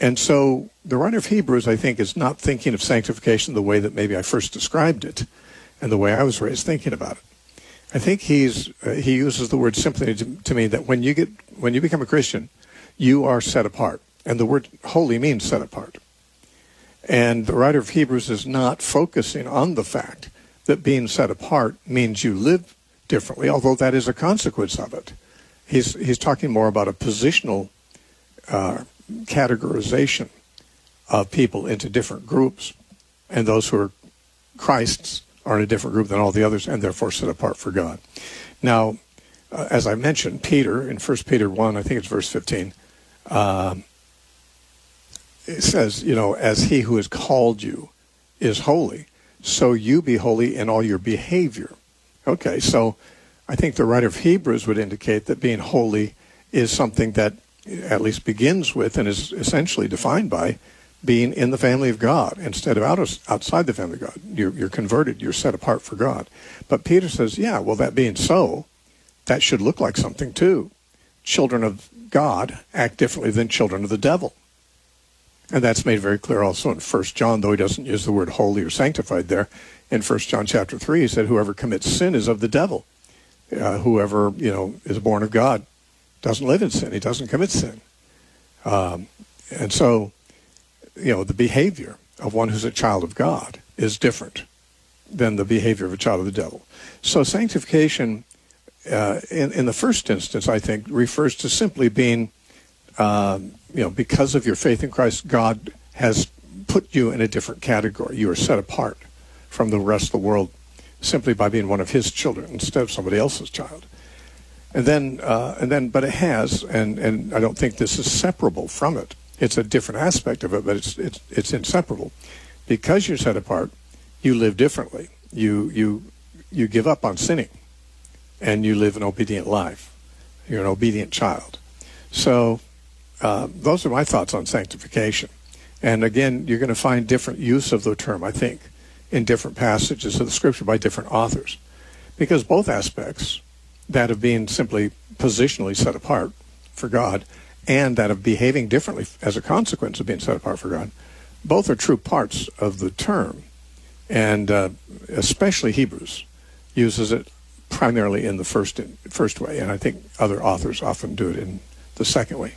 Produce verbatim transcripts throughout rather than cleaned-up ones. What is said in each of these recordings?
And so the writer of Hebrews, I think, is not thinking of sanctification the way that maybe I first described it and the way I was raised thinking about it. I think he's uh, he uses the word simply to, to mean that when you get when you become a Christian, you are set apart. And the word holy means set apart. And the writer of Hebrews is not focusing on the fact that being set apart means you live differently, although that is a consequence of it. He's he's talking more about a positional uh, categorization of people into different groups, and those who are Christ's are in a different group than all the others, and therefore set apart for God. Now, uh, as I mentioned, Peter, in First Peter one, I think it's verse fifteen, uh, it says, you know, as he who has called you is holy, so you be holy in all your behavior. Okay, so I think the writer of Hebrews would indicate that being holy is something that at least begins with and is essentially defined by being in the family of God instead of out of, outside the family of God. You're, you're converted. You're set apart for God. But Peter says, yeah, well, that being so, that should look like something too. Children of God act differently than children of the devil. And that's made very clear also in First John, though he doesn't use the word holy or sanctified there. In First John chapter three, he said, whoever commits sin is of the devil. Uh, whoever, you know, is born of God doesn't live in sin. He doesn't commit sin. Um, and so, you know, the behavior of one who's a child of God is different than the behavior of a child of the devil. So sanctification, uh, in, in the first instance, I think, refers to simply being, uh, you know, because of your faith in Christ, God has put you in a different category. You are set apart from the rest of the world simply by being one of his children instead of somebody else's child. And then, uh, and then, but it has, and, and I don't think this is separable from it. It's a different aspect of it, but it's it's it's inseparable. Because you're set apart, you live differently. You you you give up on sinning, and you live an obedient life. You're an obedient child. So uh, those are my thoughts on sanctification. And again, you're going to find different use of the term, I think, in different passages of the Scripture by different authors, because both aspects, that of being simply positionally set apart for God, and that of behaving differently as a consequence of being set apart for God, both are true parts of the term. And uh, especially Hebrews uses it primarily in the first in, first way, and I think other authors often do it in the second way.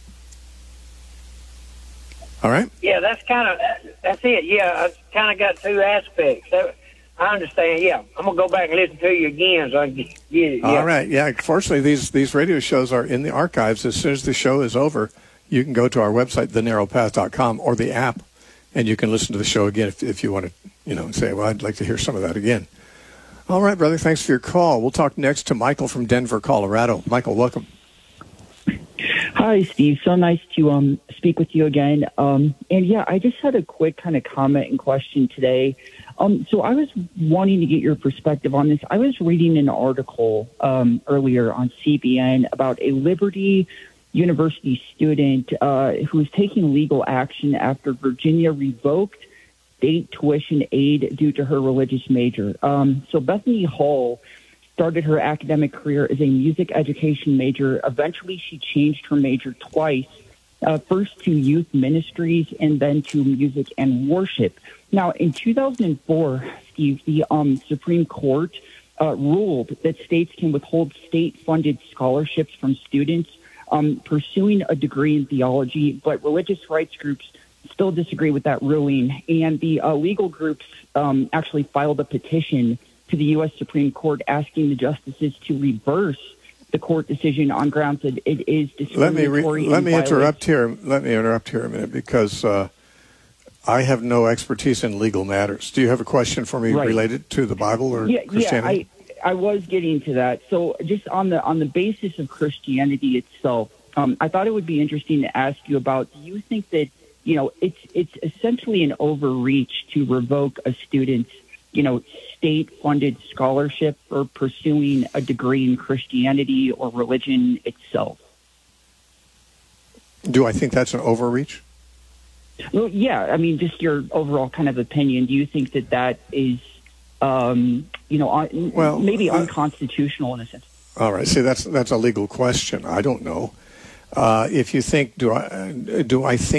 All right? Yeah, that's kind of, that's it. Yeah, I kind of got two aspects. That, I understand, yeah. I'm going to go back and listen to you again so I can get it. Yeah. All right, yeah. Fortunately, these, these radio shows are in the archives. As soon as the show is over, you can go to our website, the narrow path dot com, or the app, and you can listen to the show again if, if you want to, you know, say, well, I'd like to hear some of that again. All right, brother, thanks for your call. We'll talk next to Michael from Denver, Colorado. Michael, welcome. Hi, Steve. So nice to um, speak with you again. Um, and, yeah, I just had a quick kind of comment and question today. Um, so I was wanting to get your perspective on this. I was reading an article um, earlier on C B N about a Liberty University student uh, who was taking legal action after Virginia revoked state tuition aid due to her religious major. Um, so Bethany Hall started her academic career as a music education major. Eventually, she changed her major twice, uh, first to youth ministries and then to music and worship. Now, in two thousand four, Steve, the um, Supreme Court uh, ruled that states can withhold state-funded scholarships from students um, pursuing a degree in theology, but religious rights groups still disagree with that ruling. And the uh, legal groups um, actually filed a petition to the U S Supreme Court asking the justices to reverse the court decision on grounds that it is discriminatory. Let me, re- let me interrupt here. Let me interrupt here a minute because uh, I have no expertise in legal matters. Do you have a question for me right. related to the Bible or yeah, Christianity? Yeah, I, I was getting to that. So just on the on the basis of Christianity itself, um, I thought it would be interesting to ask you about, do you think that, you know, it's it's essentially an overreach to revoke a student's, you know, state-funded scholarship for pursuing a degree in Christianity or religion itself? Do I think that's an overreach? Well, yeah. I mean, just your overall kind of opinion. Do you think that that is, um, you know, un- well, maybe uh, unconstitutional in a sense? All right. See, that's that's a legal question. I don't know. Uh, if you think, do I do I think